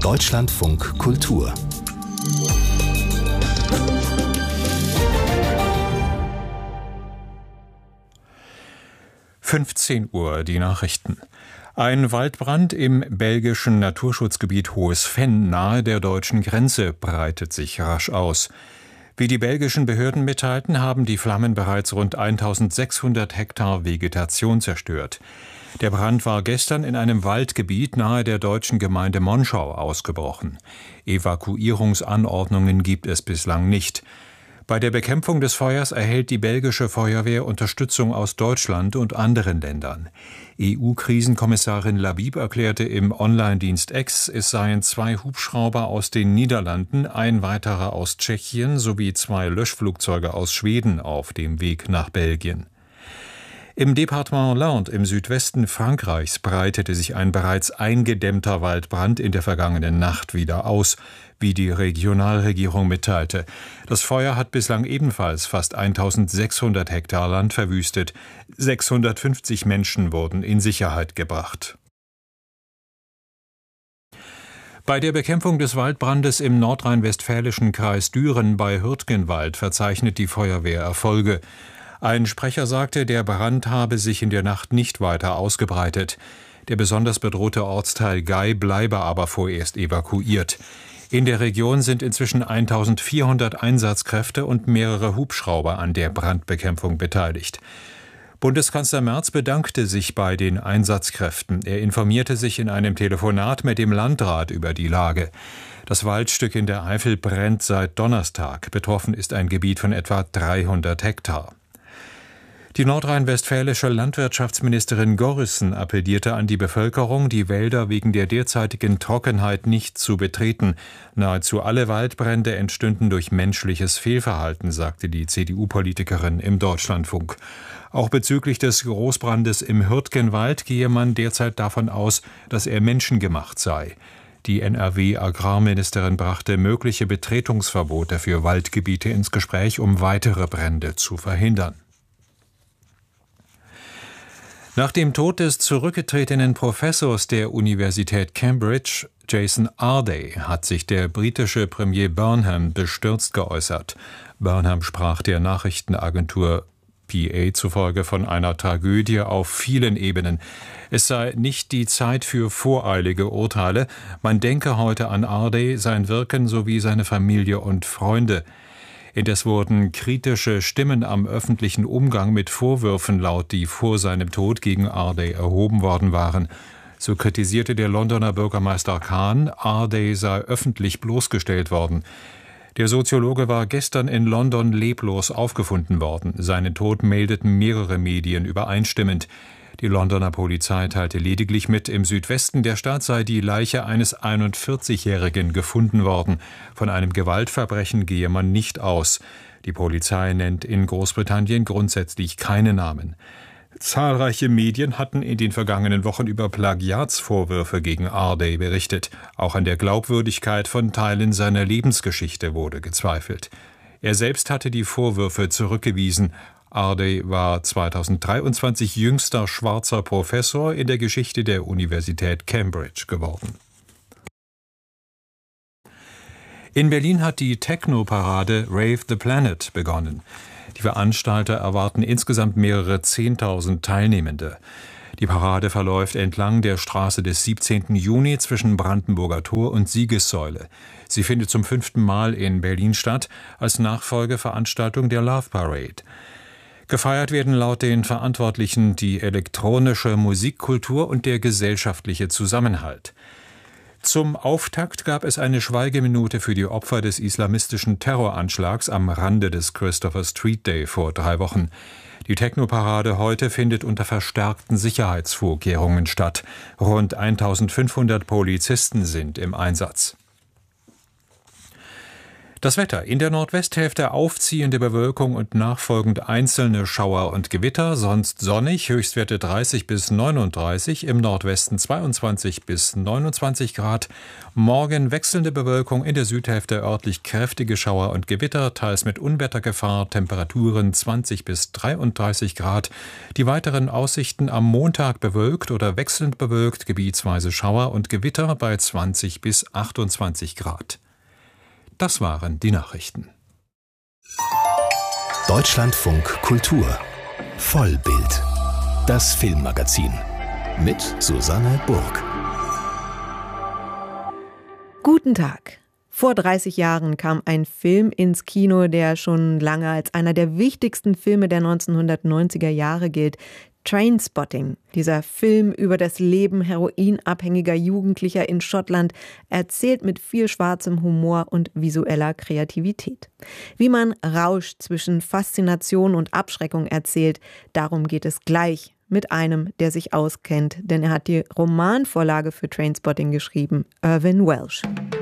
Deutschlandfunk Kultur 15 Uhr, die Nachrichten. Ein Waldbrand im belgischen Naturschutzgebiet Hohes Venn nahe der deutschen Grenze breitet sich rasch aus. Wie die belgischen Behörden mitteilten, haben die Flammen bereits rund 1600 Hektar Vegetation zerstört. Der Brand war gestern in einem Waldgebiet nahe der deutschen Gemeinde Monschau ausgebrochen. Evakuierungsanordnungen gibt es bislang nicht. Bei der Bekämpfung des Feuers erhält die belgische Feuerwehr Unterstützung aus Deutschland und anderen Ländern. EU-Krisenkommissarin Labib erklärte im Online-Dienst X, es seien 2 Hubschrauber aus den Niederlanden, ein weiterer aus Tschechien sowie 2 Löschflugzeuge aus Schweden auf dem Weg nach Belgien. Im Departement Landes im Südwesten Frankreichs breitete sich ein bereits eingedämmter Waldbrand in der vergangenen Nacht wieder aus, wie die Regionalregierung mitteilte. Das Feuer hat bislang ebenfalls fast 1600 Hektar Land verwüstet. 650 Menschen wurden in Sicherheit gebracht. Bei der Bekämpfung des Waldbrandes im nordrhein-westfälischen Kreis Düren bei Hürtgenwald verzeichnet die Feuerwehr Erfolge. Ein Sprecher sagte, der Brand habe sich in der Nacht nicht weiter ausgebreitet. Der besonders bedrohte Ortsteil Gay bleibe aber vorerst evakuiert. In der Region sind inzwischen 1400 Einsatzkräfte und mehrere Hubschrauber an der Brandbekämpfung beteiligt. Bundeskanzler Merz bedankte sich bei den Einsatzkräften. Er informierte sich in einem Telefonat mit dem Landrat über die Lage. Das Waldstück in der Eifel brennt seit Donnerstag. Betroffen ist ein Gebiet von etwa 300 Hektar. Die nordrhein-westfälische Landwirtschaftsministerin Gorrissen appellierte an die Bevölkerung, die Wälder wegen der derzeitigen Trockenheit nicht zu betreten. Nahezu alle Waldbrände entstünden durch menschliches Fehlverhalten, sagte die CDU-Politikerin im Deutschlandfunk. Auch bezüglich des Großbrandes im Hürtgenwald gehe man derzeit davon aus, dass er menschengemacht sei. Die NRW-Agrarministerin brachte mögliche Betretungsverbote für Waldgebiete ins Gespräch, um weitere Brände zu verhindern. Nach dem Tod des zurückgetretenen Professors der Universität Cambridge, Jason Arday, hat sich der britische Premier Burnham bestürzt geäußert. Burnham sprach der Nachrichtenagentur PA zufolge von einer Tragödie auf vielen Ebenen. Es sei nicht die Zeit für voreilige Urteile. Man denke heute an Arday, sein Wirken sowie seine Familie und Freunde. Indes wurden kritische Stimmen am öffentlichen Umgang mit Vorwürfen laut, die vor seinem Tod gegen Arday erhoben worden waren. So kritisierte der Londoner Bürgermeister Khan, Arday sei öffentlich bloßgestellt worden. Der Soziologe war gestern in London leblos aufgefunden worden. Seinen Tod meldeten mehrere Medien übereinstimmend. Die Londoner Polizei teilte lediglich mit, im Südwesten der Stadt sei die Leiche eines 41-Jährigen gefunden worden. Von einem Gewaltverbrechen gehe man nicht aus. Die Polizei nennt in Großbritannien grundsätzlich keine Namen. Zahlreiche Medien hatten in den vergangenen Wochen über Plagiatsvorwürfe gegen Arday berichtet. Auch an der Glaubwürdigkeit von Teilen seiner Lebensgeschichte wurde gezweifelt. Er selbst hatte die Vorwürfe zurückgewiesen. Arday war 2023 jüngster schwarzer Professor in der Geschichte der Universität Cambridge geworden. In Berlin hat die Techno-Parade Rave the Planet begonnen. Die Veranstalter erwarten insgesamt mehrere 10.000 Teilnehmende. Die Parade verläuft entlang der Straße des 17. Juni zwischen Brandenburger Tor und Siegessäule. Sie findet zum 5. Mal in Berlin statt, als Nachfolgeveranstaltung der Love Parade. Gefeiert werden laut den Verantwortlichen die elektronische Musikkultur und der gesellschaftliche Zusammenhalt. Zum Auftakt gab es eine Schweigeminute für die Opfer des islamistischen Terroranschlags am Rande des Christopher Street Day vor 3 Wochen. Die Technoparade heute findet unter verstärkten Sicherheitsvorkehrungen statt. Rund 1500 Polizisten sind im Einsatz. Das Wetter: In der Nordwesthälfte aufziehende Bewölkung und nachfolgend einzelne Schauer und Gewitter, sonst sonnig, Höchstwerte 30 bis 39, im Nordwesten 22 bis 29 Grad. Morgen wechselnde Bewölkung, in der Südhälfte örtlich kräftige Schauer und Gewitter, teils mit Unwettergefahr, Temperaturen 20 bis 33 Grad. Die weiteren Aussichten: am Montag bewölkt oder wechselnd bewölkt, gebietsweise Schauer und Gewitter bei 20 bis 28 Grad. Das waren die Nachrichten. Deutschlandfunk Kultur Vollbild, das Filmmagazin mit Susanne Burg. Guten Tag. Vor 30 Jahren kam ein Film ins Kino, der schon lange als einer der wichtigsten Filme der 1990er Jahre gilt. Trainspotting, dieser Film über das Leben heroinabhängiger Jugendlicher in Schottland, erzählt mit viel schwarzem Humor und visueller Kreativität. Wie man Rausch zwischen Faszination und Abschreckung erzählt, darum geht es gleich mit einem, der sich auskennt, denn er hat die Romanvorlage für Trainspotting geschrieben, Irvine Welsh.